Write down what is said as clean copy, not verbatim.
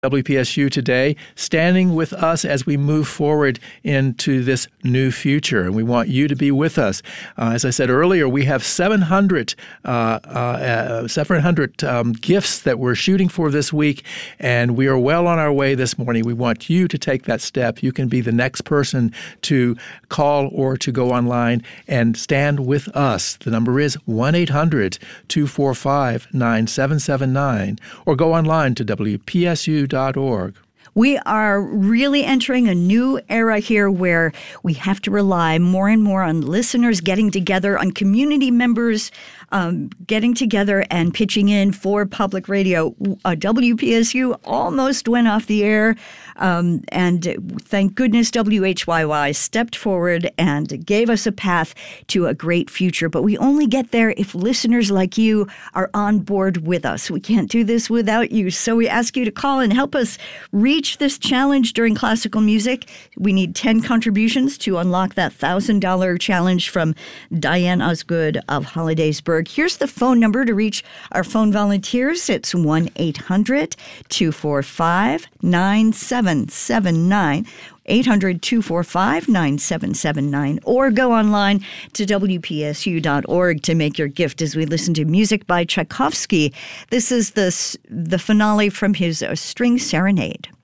WPSU Today, standing with us as we move forward into this new future. And we want you to be with us. As I said earlier, we have 700 gifts that we're shooting for this week, and we are well on our way this morning. We want you to take that step. You can be the next person to call or to go online and stand with us. The number is 1-800-245-9779, or go online to WPSU.org. We are really entering a new era here where we have to rely more and more on listeners getting together, on community members getting together and pitching in for public radio. WPSU almost went off the air, and thank goodness WHYY stepped forward and gave us a path to a great future. But we only get there if listeners like you are on board with us. We can't do this without you. So we ask you to call and help us reach this challenge during classical music. We need 10 contributions to unlock that $1,000 challenge from Diane Osgood of Hollidaysburg. Here's the phone number to reach our phone volunteers. It's 1-800-245-9779. 800-245-9779, or go online to WPSU.org to make your gift as we listen to music by Tchaikovsky. This is the finale from his String Serenade.